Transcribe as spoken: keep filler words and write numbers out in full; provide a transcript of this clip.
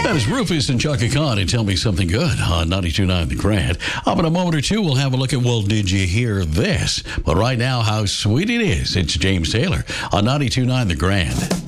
That is Rufus and Chaka Khan and Tell Me Something Good on ninety-two point nine The Grand. Up in a moment or two, we'll have a look at, well, did you hear this? But right now, how sweet it is. It's James Taylor on ninety-two point nine The Grand.